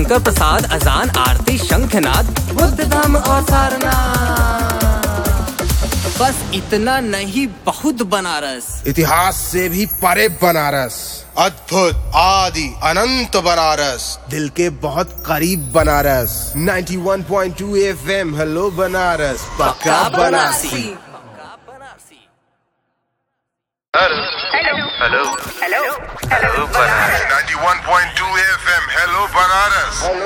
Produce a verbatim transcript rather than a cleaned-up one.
शंकर प्रसाद, अजान, आरती, शंखनाद, बुद्ध धाम और सारनाथ। बस इतना नहीं, बहुत बनारस। इतिहास से भी परे बनारस, अद्भुत, आदि, अनंत बनारस, दिल के बहुत करीब बनारस। इक्यानवे पॉइंट दो एफ एम, हेलो बनारस, पक्का Banarasi. Hello hello hello hello Banaras. इक्यानवे पॉइंट दो एफ एम, हेलो बनारस।